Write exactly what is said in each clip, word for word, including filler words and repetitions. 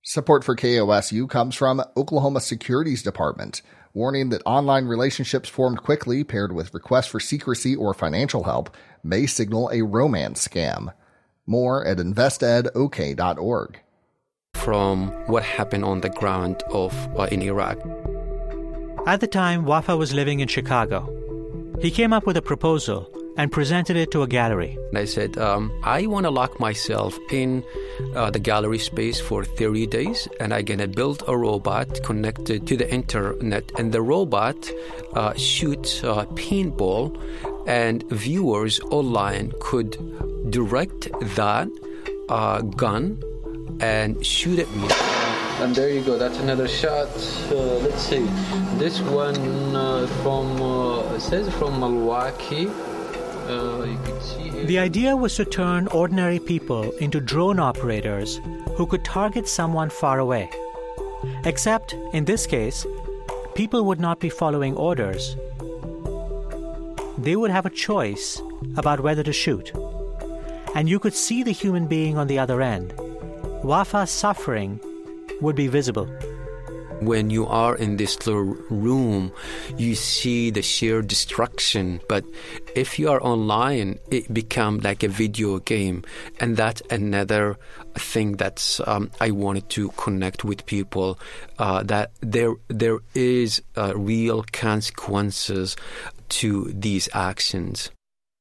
Support for K O S U comes from Oklahoma Securities Department, warning that online relationships formed quickly paired with requests for secrecy or financial help may signal a romance scam. More at invest ed o k dot org. From what happened on the ground of uh, in Iraq. At the time, Wafa was living in Chicago. He came up with a proposal and presented it to a gallery. And I said, um, I want to lock myself in uh, the gallery space for thirty days, and I'm going to build a robot connected to the internet, and the robot uh, shoots uh, paintball, and viewers online could direct that uh, gun and shoot at me. And there you go. That's another shot. Uh, let's see. This one uh, from, uh, it says from Milwaukee. Uh, you can see here. The idea was to turn ordinary people into drone operators who could target someone far away. Except, in this case, people would not be following orders. They would have a choice about whether to shoot. And you could see the human being on the other end. Wafa's suffering would be visible. When you are in this little room, you see the sheer destruction. But if you are online, it becomes like a video game. And that's another thing that's um, I wanted to connect with people, uh, that there there is uh, real consequences to these actions.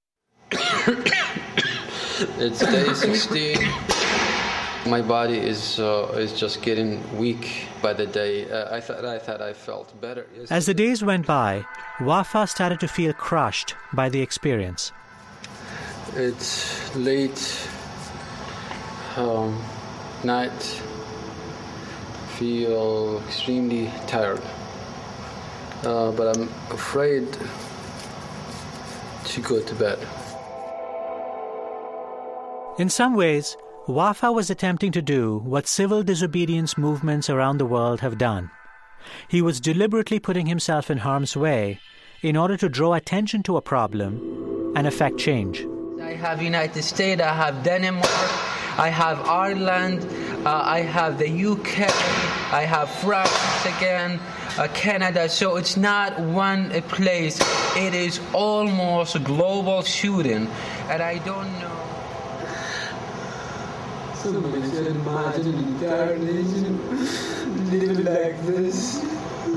It's day sixteen. My body is uh, is just getting weak by the day. Uh, I thought I thought I felt better. As the days went by, Wafa started to feel crushed by the experience. It's late um, night. Feel extremely tired, uh, but I'm afraid to go to bed. In some ways, Wafa was attempting to do what civil disobedience movements around the world have done. He was deliberately putting himself in harm's way in order to draw attention to a problem and effect change. I have United States, I have Denmark, I have Ireland, uh, I have the U K, I have France again, uh, Canada. So it's not one place. It is almost a global shooting. And I don't know. Somebody should imagine an entire nation living like this.